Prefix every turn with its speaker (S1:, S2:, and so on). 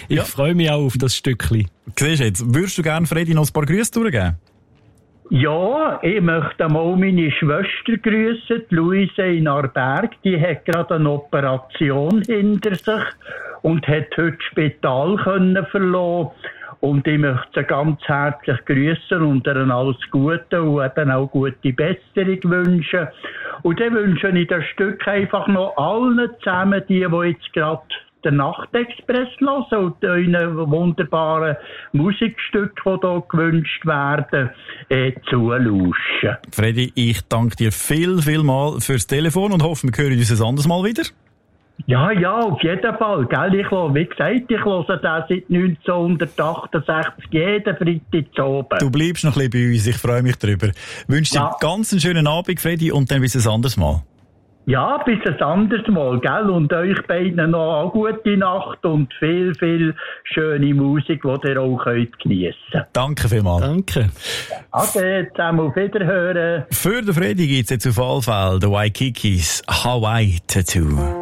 S1: Ich freue mich auch auf das Stückchen.
S2: Siehst du jetzt, würdest du gerne Fredi noch ein paar Grüße durchgeben?
S3: Ja, ich möchte mal meine Schwester grüßen, die Luise in Arberg. Die hat gerade eine Operation hinter sich und hat heute das Spital verlassen. Und ich möchte sie ganz herzlich grüßen und ihr alles Gute und eben auch gute Besserung wünschen. Und dann wünsche ich das Stück einfach noch allen zusammen, die jetzt gerade den Nachtexpress hören und euren wunderbaren Musikstück, die hier gewünscht werden, zulauschen.
S2: Fredi, ich danke dir viel mal fürs Telefon und hoffe, wir hören uns ein anderes Mal wieder.
S3: Ja, auf jeden Fall, gell? Wie gesagt, ich höre den seit 1968 jeden Freitag zu oben.
S2: Du bleibst noch ein bisschen bei uns, ich freue mich drüber. Ich wünsche dir ganz einen schönen Abend, Fredi, und dann bis ein anderes Mal.
S3: Ja, bis ein anderes Mal, gell? Und euch beiden noch eine gute Nacht und viel schöne Musik, die ihr auch geniessen könnt.
S2: Danke vielmals.
S1: Danke.
S3: Ade, zusammen auf Wiederhören.
S2: Für den Fredi gibt's jetzt auf alle Fälle den Waikikis Hawaii Tattoo.